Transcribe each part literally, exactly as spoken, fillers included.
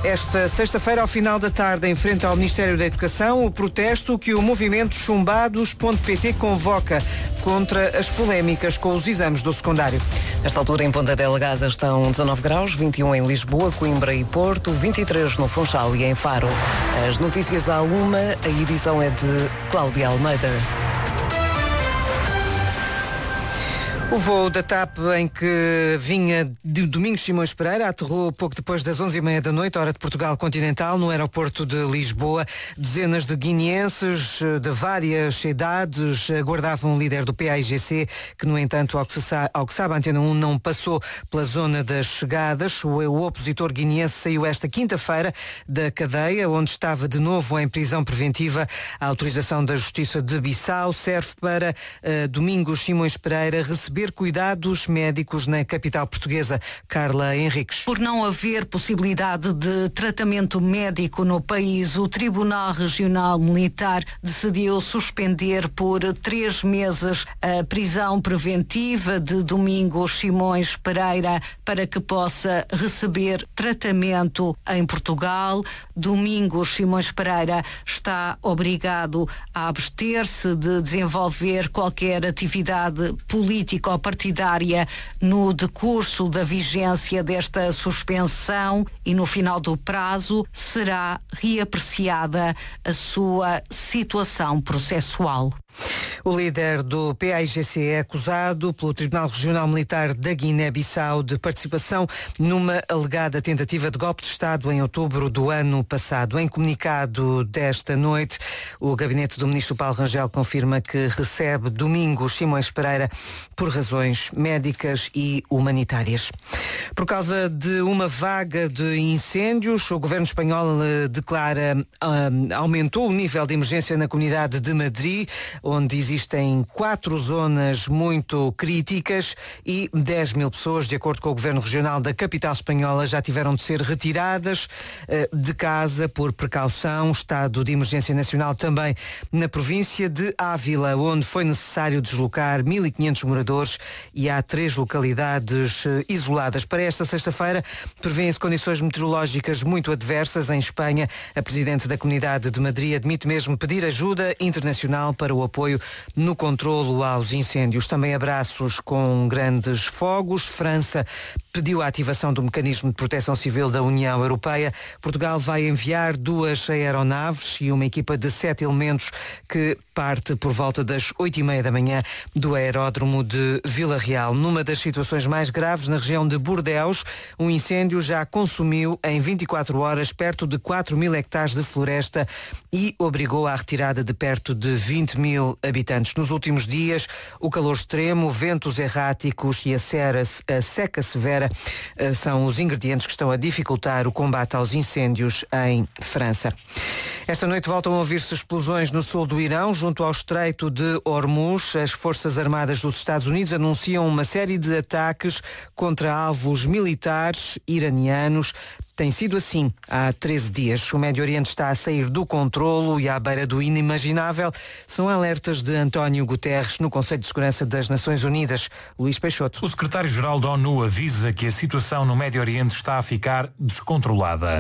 Esta sexta-feira, ao final da tarde, em frente ao Ministério da Educação, o protesto que o movimento chumbados ponto pt convoca contra as polémicas com os exames do secundário. Nesta altura, em Ponta Delgada, estão dezanove graus, vinte e um em Lisboa, Coimbra e Porto, vinte e três no Funchal e em Faro. As notícias à uma, a edição é de Cláudia Almeida. O voo da TAP, em que vinha de Domingos Simões Pereira, aterrou pouco depois das onze e meia da noite, hora de Portugal continental, no aeroporto de Lisboa. Dezenas de guineenses de várias idades aguardavam o líder do P A I G C, que, no entanto, ao que, se sabe, ao que sabe, a Antena um não passou pela zona das chegadas. O, o opositor guineense saiu esta quinta-feira da cadeia, onde estava de novo em prisão preventiva. A autorização da Justiça de Bissau serve para uh, Domingos Simões Pereira receber cuidados médicos na capital portuguesa. Carla Henriques. Por não haver possibilidade de tratamento médico no país, o Tribunal Regional Militar decidiu suspender por três meses a prisão preventiva de Domingos Simões Pereira para que possa receber tratamento em Portugal. Domingos Simões Pereira está obrigado a abster-se de desenvolver qualquer atividade política ou partidária no decurso da vigência desta suspensão e no final do prazo será reapreciada a sua situação processual. O líder do P A I G C é acusado pelo Tribunal Regional Militar da Guiné-Bissau de participação numa alegada tentativa de golpe de Estado em outubro do ano passado. Em comunicado desta noite, o gabinete do ministro Paulo Rangel confirma que recebe Domingos Simões Pereira por razões médicas e humanitárias. Por causa de uma vaga de incêndios, o governo espanhol declara, um, aumentou o nível de emergência na Comunidade de Madrid, onde existem quatro zonas muito críticas e dez mil pessoas, de acordo com o Governo Regional da capital espanhola, já tiveram de ser retiradas uh, de casa por precaução. Estado de emergência nacional também na província de Ávila, onde foi necessário deslocar mil e quinhentos moradores e há três localidades uh, isoladas. Para esta sexta-feira, prevêem-se condições meteorológicas muito adversas em Espanha. A presidente da Comunidade de Madrid admite mesmo pedir ajuda internacional para o apoio no controlo aos incêndios. Também abraços com grandes fogos. França pediu a ativação do mecanismo de proteção civil da União Europeia. Portugal vai enviar duas aeronaves e uma equipa de sete elementos que parte por volta das oito e meia da manhã do aeródromo de Vila Real. Numa das situações mais graves, na região de Bordeus, um incêndio já consumiu em vinte e quatro horas perto de quatro mil hectares de floresta e obrigou à retirada de perto de vinte mil habitantes. Nos últimos dias, o calor extremo, ventos erráticos e a, sera, a seca severa são os ingredientes que estão a dificultar o combate aos incêndios em França. Esta noite voltam a ouvir-se explosões no sul do Irão, junto ao Estreito de Hormuz. As Forças Armadas dos Estados Unidos anunciam uma série de ataques contra alvos militares iranianos. Tem sido assim há treze dias. O Médio Oriente está a sair do controlo e à beira do inimaginável. São alertas de António Guterres no Conselho de Segurança das Nações Unidas. Luís Peixoto. O secretário-geral da ONU avisa que a situação no Médio Oriente está a ficar descontrolada.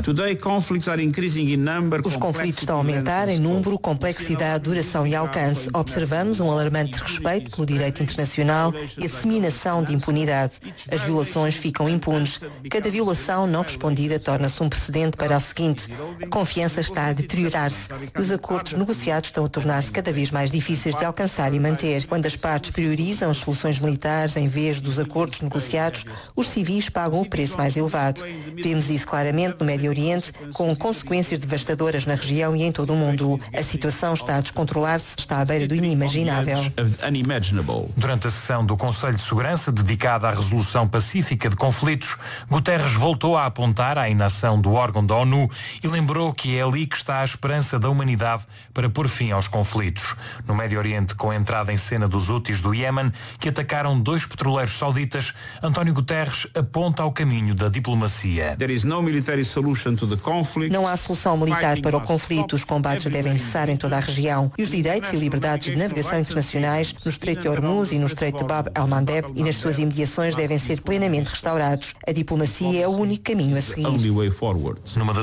Os conflitos estão a aumentar em número, complexidade, duração e alcance. Observamos um alarmante respeito pelo direito internacional e a disseminação de impunidade. As violações ficam impunes. Cada violação não respondida torna-se um precedente para a seguinte. A confiança está a deteriorar-se e os acordos negociados estão a tornar-se cada vez mais difíceis de alcançar e manter. Quando as partes priorizam as soluções militares em vez dos acordos negociados, os civis pagam o preço mais elevado. Vemos isso claramente no Médio Oriente, com consequências devastadoras na região e em todo o mundo. A situação está a descontrolar-se, está à beira do inimaginável. Durante a sessão do Conselho de Segurança dedicada à resolução pacífica de conflitos, Guterres voltou a apontar à inação do órgão da ONU e lembrou que é ali que está a esperança da humanidade para pôr fim aos conflitos. No Médio Oriente, com a entrada em cena dos Houthis do Iémen, que atacaram dois petroleiros sauditas, António Guterres aponta ao caminho da diplomacia. Não há solução militar para o conflito. Os combates devem cessar em toda a região e os direitos e liberdades de navegação internacionais no Estreito de Hormuz e no Estreito de Bab el-Mandeb e nas suas imediações devem ser plenamente restaurados. A diplomacia é o único caminho a seguir. Numa das